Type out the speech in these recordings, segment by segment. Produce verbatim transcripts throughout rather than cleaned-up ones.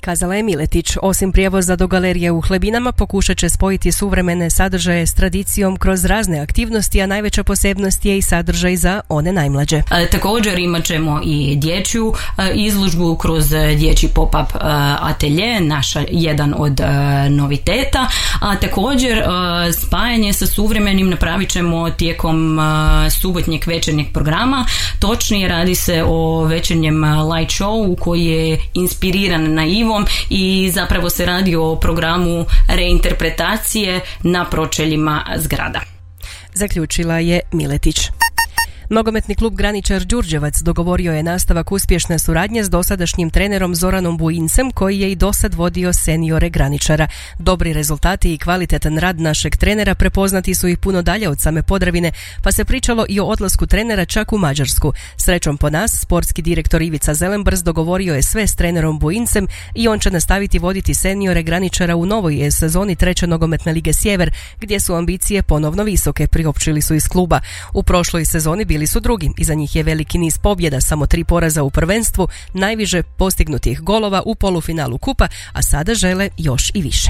Kazala je Miletić. Osim prijevoza do galerije u Hlebinama, pokušat će spojiti suvremene sadržaje s tradicijom kroz razne aktivnosti, a najveća posebnost je i sadržaj za one najmlađe. E, također imat ćemo i dječju e, izložbu kroz dječji pop-up e, atelje, naša jedan od e, noviteta, a također e, spajanje sa suvremenim napravit ćemo tijekom e, subotnjeg večernjeg programa. Točnije radi se o večernjem light show koji je inspiriran naivom i zapravo se radi o programu reinterpretacije na pročeljima zgrada. Zaključila je Miletić. Nogometni klub Graničar Đurđevac dogovorio je nastavak uspješne suradnje s dosadašnjim trenerom Zoranom Bujincem, koji je i dosad vodio seniore Graničara. Dobri rezultati i kvalitetan rad našeg trenera prepoznati su i puno dalje od same Podravine, pa se pričalo i o odlasku trenera čak u Mađarsku. Srećom po nas, sportski direktor Ivica Zelenbrz dogovorio je sve s trenerom Bujincem i on će nastaviti voditi seniore Graničara u novoj sezoni treće nogometne lige Sjever, gdje su ambicije ponovno visoke, priopćili su iz kluba. U prošloj sezoni bili su drugi, iza njih je veliki niz pobjeda, samo tri poraza u prvenstvu, najviše postignutih golova u polufinalu kupa, a sada žele još i više.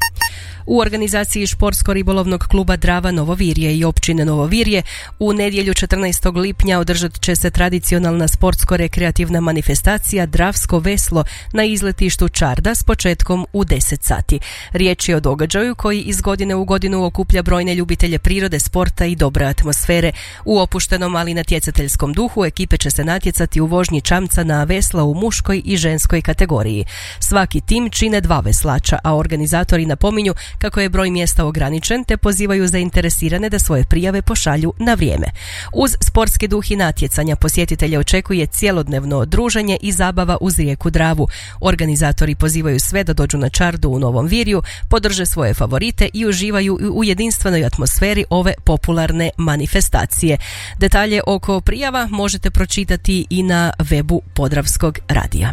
U organizaciji Športsko-ribolovnog kluba Drava Novovirje i općine Novovirje u nedjelju četrnaestog lipnja održat će se tradicionalna sportsko-rekreativna manifestacija Dravsko veslo na izletištu Čarda s početkom u deset sati. Riječ je o događaju koji iz godine u godinu okuplja brojne ljubitelje prirode, sporta i dobre atmosfere. U opuštenom, ali natjecateljskom duhu ekipe će se natjecati u vožnji čamca na vesla u muškoj i ženskoj kategoriji. Svaki tim čine dva veslača, a organizatori napominju kako je broj mjesta ograničen, te pozivaju zainteresirane da svoje prijave pošalju na vrijeme. Uz sportski duh i natjecanja posjetitelje očekuje cjelodnevno druženje i zabava uz rijeku Dravu. Organizatori pozivaju sve da dođu na Čardu u Novom Virju, podrže svoje favorite i uživaju u jedinstvenoj atmosferi ove popularne manifestacije. Detalje oko prijava možete pročitati i na webu Podravskog radija.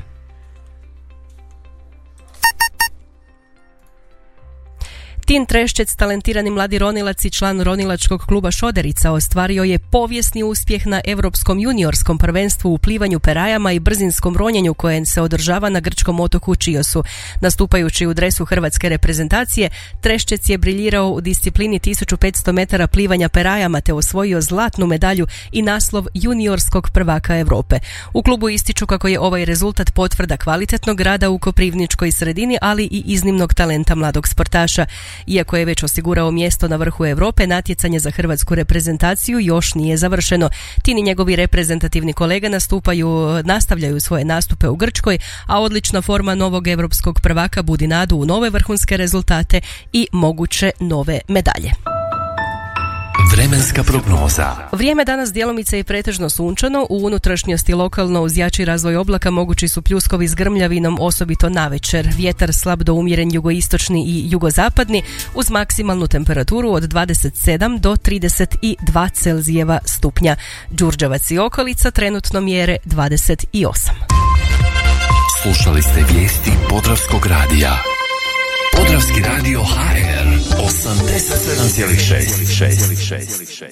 Tin Treščec, talentirani mladi ronilac i član ronilačkog kluba Šoderica, ostvario je povijesni uspjeh na Europskom juniorskom prvenstvu u plivanju perajama i brzinskom ronjenju koje se održava na grčkom otoku Čiosu. Nastupajući u dresu hrvatske reprezentacije, Treščec je briljirao u disciplini tisuću petsto metara plivanja perajama te osvojio zlatnu medalju i naslov juniorskog prvaka Europe. U klubu ističu kako je ovaj rezultat potvrda kvalitetnog rada u koprivničkoj sredini, ali i iznimnog talenta mladog sportaša. Iako je već osigurao mjesto na vrhu Europe, natjecanje za hrvatsku reprezentaciju još nije završeno. Tin i njegovi reprezentativni kolega nastupaju, nastavljaju svoje nastupe u Grčkoj, a odlična forma novog europskog prvaka budi nadu u nove vrhunske rezultate i moguće nove medalje. Vremenska prognoza. Vrijeme danas djelomice i pretežno sunčano, u unutrašnjosti lokalno uz jači razvoj oblaka mogući su pljuskovi s grmljavinom, osobito navečer. Vjetar slab do umjeren jugoistočni i jugozapadni uz maksimalnu temperaturu od dvadeset sedam do trideset dva Celzijeva stupnja. Đurđevac i okolica trenutno mjere dvadeset osam. Slušali ste vijesti Podravskog radija. Podravski radio H R osamdeset sedam zarez šest.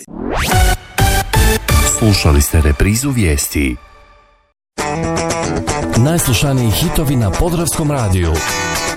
Slušali ste reprizu vijesti. Najslušaniji hitovi na Podravskom radiju.